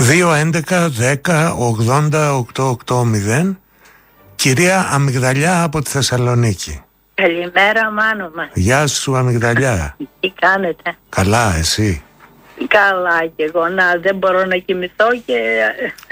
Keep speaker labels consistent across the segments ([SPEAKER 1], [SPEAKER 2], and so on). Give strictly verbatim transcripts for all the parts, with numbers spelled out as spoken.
[SPEAKER 1] δύο έντεκα δέκα ογδόντα οκτώ ογδόντα. Κυρία Αμυγδαλιά από τη Θεσσαλονίκη.
[SPEAKER 2] Καλημέρα, Μάνο μας.
[SPEAKER 1] Γεια σου, Αμυγδαλιά.
[SPEAKER 2] Τι κάνετε?
[SPEAKER 1] Καλά, εσύ?
[SPEAKER 2] Καλά και εγώ. Να, δεν μπορώ να κοιμηθώ και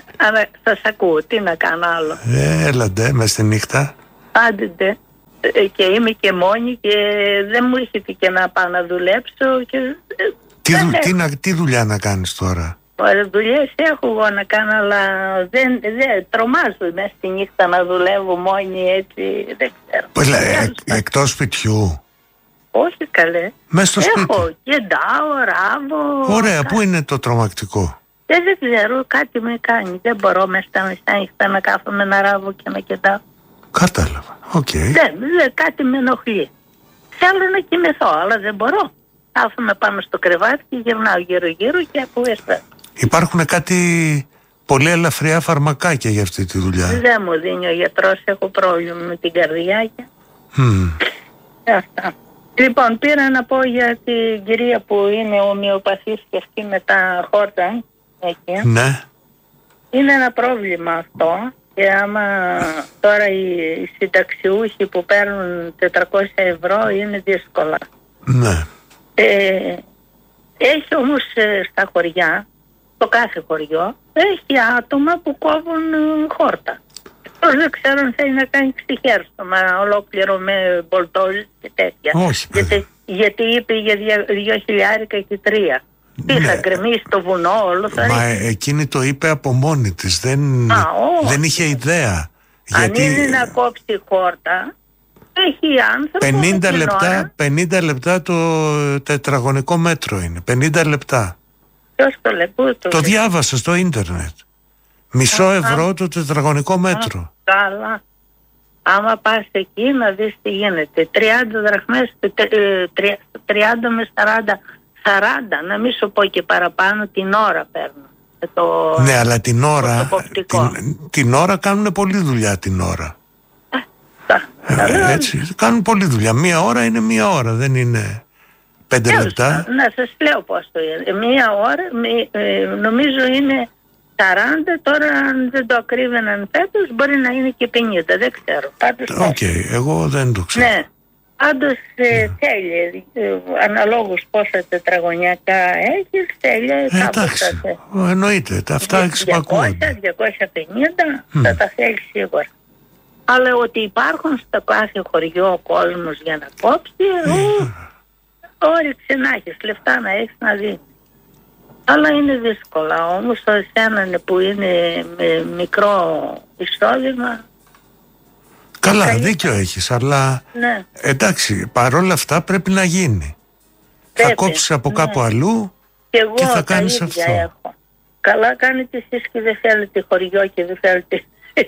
[SPEAKER 2] σας ακούω. Τι να κάνω άλλο.
[SPEAKER 1] Ε, έλαντε, μες στη νύχτα.
[SPEAKER 2] Άντε, και είμαι και μόνη και δεν μου ήρθε και να πάω να δουλέψω. Και...
[SPEAKER 1] Τι, δου, τι, να, τι δουλειά να κάνεις τώρα?
[SPEAKER 2] Δουλειές έχω εγώ να κάνω, αλλά δεν, δεν τρομάζω μέσα στη νύχτα να δουλεύω μόνη έτσι, δεν ξέρω.
[SPEAKER 1] Πώς λέει, εκ, εκτός σπιτιού?
[SPEAKER 2] Όχι καλέ.
[SPEAKER 1] Μες στο σπίτι.
[SPEAKER 2] Έχω κεντάω, ράβω.
[SPEAKER 1] Ωραία, πού είναι το τρομακτικό?
[SPEAKER 2] Δεν, δεν ξέρω, κάτι με κάνει. Δεν μπορώ μέσα στα μισά νύχτα να κάθομαι να ράβω και να κεντάω.
[SPEAKER 1] Κατάλαβα, οκ. Okay.
[SPEAKER 2] Δεν, δεν, κάτι με ενοχλεί. Θέλω να κοιμηθώ, αλλά δεν μπορώ. Κάθομαι πάνω στο κρεβάτι και γυρνάω γύρω-γύρω και ακούω εσάς.
[SPEAKER 1] Υπάρχουν κάτι πολύ ελαφριά φαρμακάκια για αυτή τη δουλειά?
[SPEAKER 2] Δεν μου δίνει ο γιατρός, έχω πρόβλημα με την καρδιά και...
[SPEAKER 1] Mm.
[SPEAKER 2] Αυτά. Λοιπόν, πήρα να πω για την κυρία που είναι ομοιοπαθής και αυτή με τα χόρτα. Εκεί.
[SPEAKER 1] Ναι.
[SPEAKER 2] Είναι ένα πρόβλημα αυτό και άμα τώρα οι, οι συνταξιούχοι που παίρνουν τετρακόσια ευρώ είναι δύσκολα.
[SPEAKER 1] Ναι.
[SPEAKER 2] Ε, έχει όμως ε, στα χωριά, στο κάθε χωριό, έχει άτομα που κόβουν ε, χόρτα. Εκτός δεν ξέρω αν θέλει να κάνει ξυχέρστομα ολόκληρο με μπολτόζες και τέτοια.
[SPEAKER 1] Όχι,
[SPEAKER 2] γιατί, γιατί είπε για δύο χιλιάρικα και τρία. Τι ναι. Θα γκρεμίσει το βουνό όλο θα
[SPEAKER 1] Μα
[SPEAKER 2] ρίξει.
[SPEAKER 1] Εκείνη το είπε από μόνη της. Δεν,
[SPEAKER 2] Α,
[SPEAKER 1] δεν είχε ιδέα.
[SPEAKER 2] Αν
[SPEAKER 1] γιατί...
[SPEAKER 2] είναι να κόψει χόρτα, έχει άνθρωπο
[SPEAKER 1] πενήντα λεπτά, πενήντα λεπτά το τετραγωνικό μέτρο είναι. πενήντα λεπτά.
[SPEAKER 2] Ποιος το λέει, πού το,
[SPEAKER 1] το διάβασα στο ίντερνετ. Μισό α, ευρώ α, το τετραγωνικό μέτρο.
[SPEAKER 2] Α, καλά. Άμα πας εκεί να δεις τι γίνεται. τριάντα δραχμές, τριάντα με σαράντα, σαράντα, να μην σου πω και παραπάνω, την ώρα παίρνω. Το,
[SPEAKER 1] ναι, αλλά την ώρα,
[SPEAKER 2] την,
[SPEAKER 1] την ώρα κάνουν πολλή δουλειά την ώρα. Ε, έτσι, κάνουν πολλή δουλειά. Μία ώρα είναι μία ώρα, δεν είναι πέντε
[SPEAKER 2] Έλα,
[SPEAKER 1] λεπτά.
[SPEAKER 2] Να σας λέω πώς το είναι. Μία ώρα, μη, ε, νομίζω είναι σαράντα, τώρα αν δεν το ακρίβαιναν φέτος μπορεί να είναι και πενήντα, δεν ξέρω.
[SPEAKER 1] Οκ, okay, εγώ δεν το ξέρω.
[SPEAKER 2] Ναι, πάντως ε, τέλεια, ε, αναλόγως πόσα τετραγωνιακά έχεις, τέλεια.
[SPEAKER 1] Ε, εντάξει, εννοείται, αυτά εξυπακούονται.
[SPEAKER 2] διακόσια, διακόσια πενήντα mm. θα τα θέλει σίγουρα. Αλλά ότι υπάρχουν στο κάθε χωριό ο κόσμος για να κόψει, mm. όριξε να έχεις, λεφτά να έχεις να δει. Αλλά είναι δύσκολα, όμως το εσένα που είναι με μικρό εισόδημα.
[SPEAKER 1] Καλά, καλύτερα. Δίκιο έχεις, αλλά ναι. Εντάξει, παρόλα αυτά πρέπει να γίνει. Πρέπει, θα κόψεις από ναι. κάπου αλλού και, εγώ, και θα κάνεις αυτό.
[SPEAKER 2] Έχω. Καλά κάνετε εσείς και δεν θέλετε χωριό και δεν θέλετε...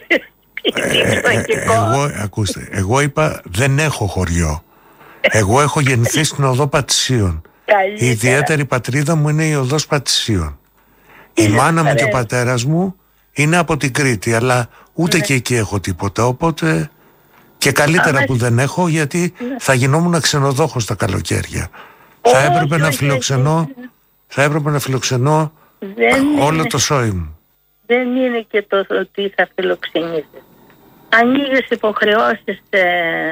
[SPEAKER 1] Ε, εγώ, ακούστε, εγώ είπα δεν έχω χωριό. Εγώ έχω γεννηθεί στην οδό Πατησίων. Η ιδιαίτερη πατρίδα μου είναι η οδός Πατησίων. Η μάνα μου και ο πατέρας μου είναι από την Κρήτη, αλλά ούτε ναι. και εκεί έχω τίποτα. Οπότε και καλύτερα Α, που δεν έχω, γιατί ναι. θα γινόμουν ξενοδόχος τα καλοκαίρια. Oh, θα έπρεπε oh, να φιλοξενώ oh, θα έπρεπε να φιλοξενώ όλο είναι. Το σόι μου.
[SPEAKER 2] Δεν είναι και το ότι θα φιλοξενήσεις. Ανοίγεις υποχρεώσεις. Ε,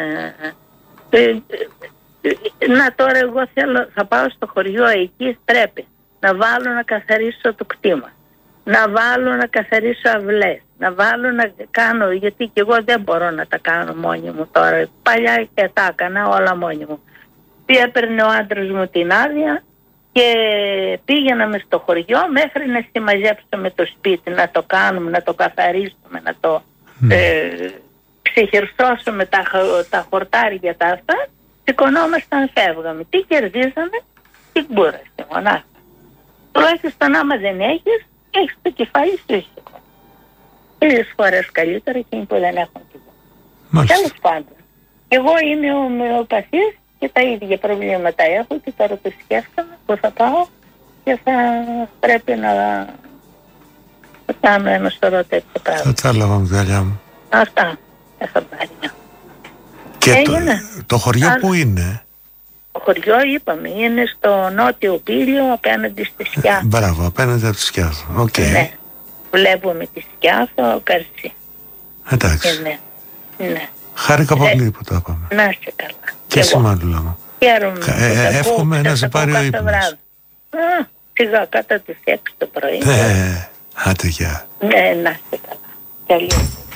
[SPEAKER 2] ε, ε, ε, να τώρα εγώ θέλω, θα πάω στο χωριό εκεί, πρέπει να βάλω να καθαρίσω το κτήμα, να βάλω να καθαρίσω αυλές, να βάλω να κάνω, γιατί και εγώ δεν μπορώ να τα κάνω μόνη μου τώρα. Παλιά και τα έκανα όλα μόνη μου. Έπαιρνε ο άντρας μου την άδεια και πήγαιναμε στο χωριό μέχρι να συμμαζέψουμε το σπίτι, να το κάνουμε, να το καθαρίσουμε, να το mm. ε, ξεχερσώσουμε τα, τα χορτάρια τα αυτά, σηκωνόμασταν, φεύγαμε. Τι κερδίζαμε? Την κούραση μονάχα. Τουλάχιστον άμα δεν έχεις, έχεις το κεφάλι σου ήσυχο. Τρεις φορές καλύτερα εκείνοι που δεν έχουν τίποτα. Τέλος πάντων. Εγώ είμαι ομοιοπαθής και τα ίδια προβλήματα έχω και τώρα το σκέφτομαι που θα πάω και θα πρέπει να κάνω ένα σωρό τέτοια πράγματα.
[SPEAKER 1] Κατάλαβα, μηδαλιά μου.
[SPEAKER 2] Αυτά τα χαμπάρια.
[SPEAKER 1] Και το, το χωριό Α, που είναι?
[SPEAKER 2] Το χωριό είπαμε είναι στο νότιο Πήλιο απέναντι στη Σκιά.
[SPEAKER 1] Μπράβο, απέναντι από τη Σκιά. Okay.
[SPEAKER 2] Ναι, βλέπουμε τη σκιάθο πέρσι.
[SPEAKER 1] Εντάξει.
[SPEAKER 2] Ε, ναι. Ναι.
[SPEAKER 1] Χάρηκα ε, πολύ που τα είπαμε.
[SPEAKER 2] Να είσαι καλά.
[SPEAKER 1] Και εσύ μάλλον.
[SPEAKER 2] Χαίρομαι.
[SPEAKER 1] Ε, εύχομαι να σε πάρει ο ύπνος.
[SPEAKER 2] Α, σιγά κάτω τις έξι το πρωί.
[SPEAKER 1] Ε, άντε γεια.
[SPEAKER 2] Ναι, να είσαι καλά. Καλή.